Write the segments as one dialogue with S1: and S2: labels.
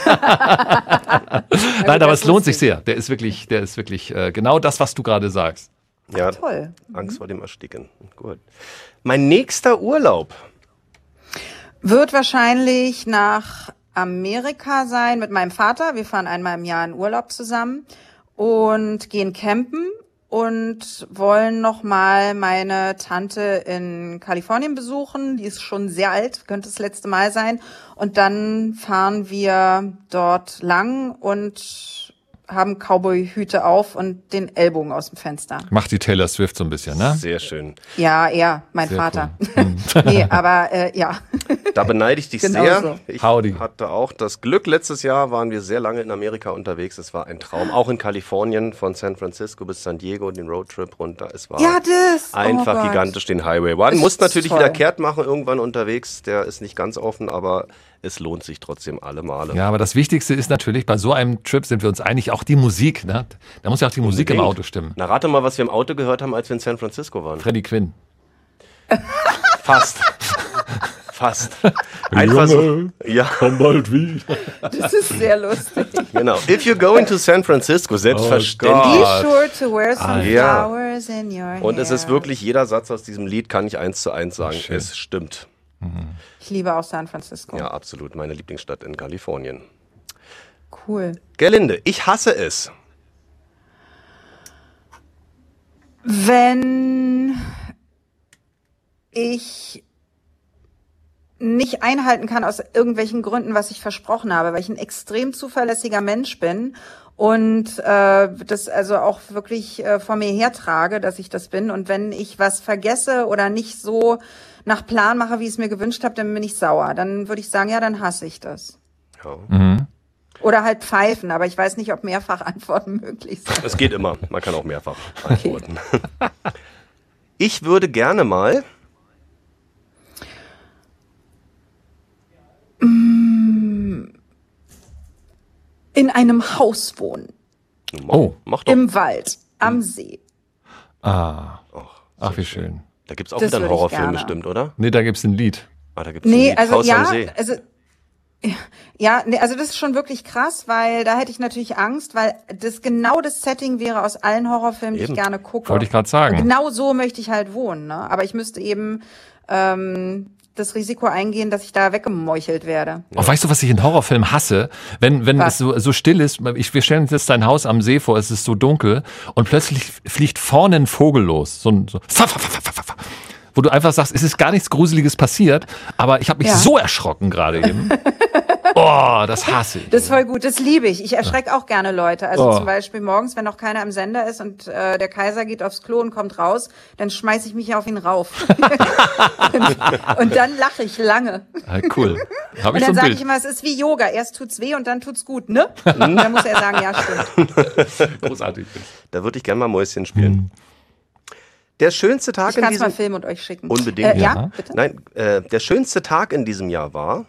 S1: Nein, aber es lohnt sich sehr. Der ist wirklich genau das, was du gerade sagst.
S2: Ja,
S3: toll.
S2: Angst vor dem Ersticken. Gut. Mein nächster Urlaub
S3: wird wahrscheinlich nach Amerika sein mit meinem Vater. Wir fahren einmal im Jahr in Urlaub zusammen und gehen campen und wollen nochmal meine Tante in Kalifornien besuchen. Die ist schon sehr alt, könnte das letzte Mal sein. Und dann fahren wir dort lang und haben Cowboy-Hüte auf und den Ellbogen aus dem Fenster.
S1: Macht die Taylor Swift so ein bisschen, ne?
S2: Sehr schön.
S3: Ja, er, mein
S1: sehr
S3: Vater.
S1: Cool.
S3: Nee, aber ja.
S2: Da beneide ich dich
S3: Genau
S2: sehr.
S3: so.
S2: Ich
S1: Howdy.
S2: hatte auch das Glück, letztes Jahr waren wir sehr lange in Amerika unterwegs. Es war ein Traum. Auch in Kalifornien, von San Francisco bis San Diego, den Roadtrip runter. Es war
S3: Ja, das.
S2: einfach
S3: Gott.
S2: gigantisch, den Highway. Man
S3: Das
S2: muss
S3: ist
S2: natürlich
S3: toll.
S2: wieder kehrt machen irgendwann unterwegs. Der ist nicht ganz offen, aber es lohnt sich trotzdem alle Male.
S1: Ja, aber das Wichtigste ist natürlich, bei so einem Trip sind wir uns einig, auch die Musik. Ne? Da muss ja auch die Musik im
S2: Unbedingt.
S1: Auto stimmen.
S2: Na, rate mal, was wir im Auto gehört haben, als wir in San Francisco waren.
S1: Freddie Quinn.
S2: Fast. Fast. Einfach so. Ja,
S1: Komm bald wieder.
S3: Das ist sehr lustig.
S2: genau. If you're going to San Francisco, selbstverständlich.
S3: Be
S1: Gott.
S3: sure to wear some
S2: Ja.
S3: flowers in your hair.
S2: Und es ist wirklich, jeder Satz aus diesem Lied kann ich 1:1 sagen.
S1: Schön.
S2: Es stimmt.
S3: Ich liebe auch San Francisco.
S2: Ja, absolut. Meine Lieblingsstadt in Kalifornien.
S3: Cool.
S2: Gerlinde, ich hasse es.
S3: Wenn ich nicht einhalten kann aus irgendwelchen Gründen, was ich versprochen habe, weil ich ein extrem zuverlässiger Mensch bin und das also auch wirklich vor mir hertrage, dass ich das bin. Und wenn ich was vergesse oder nicht so nach Plan mache, wie ich es mir gewünscht habe, dann bin ich sauer. Dann würde ich sagen, ja, dann hasse ich das.
S2: Ja.
S3: Oder halt pfeifen, aber ich weiß nicht, ob Mehrfachantworten möglich sind.
S2: Es geht immer. Man kann auch mehrfach antworten. Ich würde gerne mal
S3: In einem Haus wohnen,
S1: Oh.
S2: Mach doch.
S3: im Wald, am See.
S1: Ah.
S2: Ach,
S1: Ach, wie schön.
S2: da gibt's auch
S3: Das
S2: wieder einen
S3: würde ich
S2: Horrorfilm
S3: gerne.
S2: bestimmt, oder?
S1: Nee, da gibt's ein Lied.
S2: Ah, da gibt's ein
S3: Nee,
S2: Lied.
S3: also
S2: Haus am
S3: ja,
S2: See.
S3: also das ist schon wirklich krass, weil da hätte ich natürlich Angst, weil das genau das Setting wäre aus allen Horrorfilmen, die
S2: Eben.
S3: ich gerne gucke.
S1: Wollte ich gerade sagen.
S3: Und genau so möchte ich halt wohnen, ne? Aber ich müsste eben das Risiko eingehen, dass ich da weggemeuchelt werde.
S1: Oh, weißt du, was ich in Horrorfilmen hasse? Wenn
S3: Was?
S1: es so still ist, wir stellen uns jetzt dein Haus am See vor, es ist so dunkel und plötzlich fliegt vorne ein Vogel los. Wo du einfach sagst, es ist gar nichts Gruseliges passiert, aber ich habe mich
S3: Ja.
S1: so erschrocken gerade eben. Oh, das hasse ich.
S3: Das ist voll gut, das liebe ich. Ich erschrecke auch gerne Leute. Also
S1: Oh.
S3: zum Beispiel morgens, wenn noch keiner am Sender ist und der Kaiser geht aufs Klo und kommt raus, dann schmeiße ich mich auf ihn rauf. und dann lache ich lange.
S1: Ah, cool. Habe
S3: Und
S1: ich so
S3: dann
S1: ein
S3: sage
S1: Bild.
S3: ich immer, es ist wie Yoga. Erst tut's weh und dann tut's gut, ne? Und dann muss er sagen, ja, stimmt.
S1: Großartig.
S2: Da würde ich gerne mal Mäuschen spielen. Der schönste Tag
S3: Ich
S2: in
S3: kann es mal
S2: diesem...
S3: filmen und euch schicken.
S2: Unbedingt.
S3: Ja, bitte?
S2: Nein, der schönste Tag in diesem Jahr war...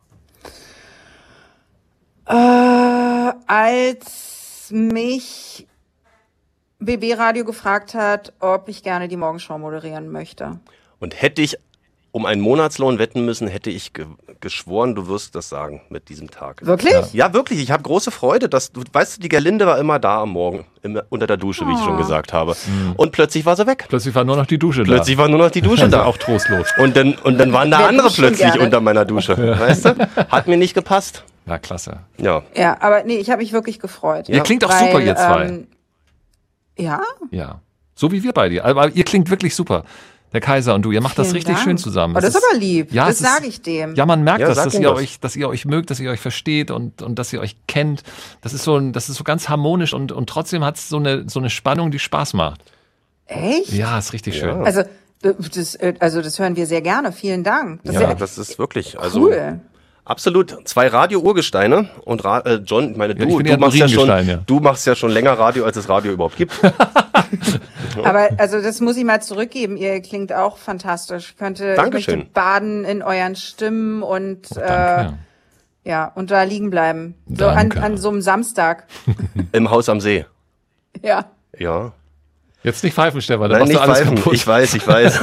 S3: Als mich BB Radio gefragt hat, ob ich gerne die Morgenshow moderieren möchte.
S2: Und hätte ich um einen Monatslohn wetten müssen, hätte ich geschworen, du wirst das sagen mit diesem Tag.
S3: Wirklich?
S2: Ja, wirklich. Ich habe große Freude. Weißt du, die Gerlinde war immer da am Morgen, unter der Dusche, wie ich schon gesagt habe. Und plötzlich war sie weg.
S1: Plötzlich war nur noch die Dusche
S2: Plötzlich war nur noch die Dusche
S1: da.
S2: da.
S1: Auch trostlos.
S2: Und dann waren da
S3: Wer
S2: andere
S3: duscht schon
S2: plötzlich
S3: gerne?
S2: unter meiner Dusche. Weißt du? Hat mir nicht gepasst.
S1: Na, klasse.
S2: Ja.
S3: Ja, aber nee, ich habe mich wirklich gefreut.
S1: Ihr klingt auch
S3: Weil,
S1: super, ihr zwei.
S3: Ja?
S1: Ja. So wie wir beide. Aber ihr klingt wirklich super. Der Kaiser und du, ihr macht das
S3: Vielen
S1: richtig
S3: Dank.
S1: schön zusammen.
S3: Oh, das ist aber lieb.
S1: Ja,
S3: Das
S1: es ist-
S3: sage ich dem.
S1: Ja, man merkt
S2: Ja,
S1: das,
S2: sag
S1: dass
S2: ihm
S1: ihr
S2: das.
S1: dass ihr euch mögt, dass ihr euch versteht und dass ihr euch kennt. Das ist so ganz harmonisch und trotzdem hat es so eine Spannung, die Spaß macht.
S3: Echt?
S1: Ja, ist richtig schön.
S3: Also das hören wir sehr gerne. Vielen Dank. Das
S2: Ja,
S3: ist ja
S2: das ist wirklich, also
S3: cool.
S2: absolut 2 Radio-Urgesteine und John, ich meine,
S1: Ja, ich bin ja ein
S2: machst ja schon,
S1: Uringestein, ja.
S2: du machst ja schon länger Radio, als es Radio überhaupt gibt.
S3: Aber also das muss ich mal zurückgeben. Ihr klingt auch fantastisch. Ich
S2: Dankeschön.
S3: möchte baden in euren Stimmen und
S1: Danke.
S3: ja, und da liegen bleiben. So an
S1: Danke.
S3: so einem Samstag.
S2: Im Haus am See.
S3: Ja.
S2: Ja.
S1: Jetzt nicht pfeifen, Stefan, dann
S2: Nein,
S1: machst
S2: nicht
S1: du alles
S2: pfeifen.
S1: kaputt.
S2: Ich weiß.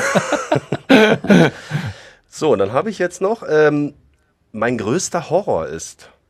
S2: So, dann habe ich jetzt noch, mein größter Horror ist.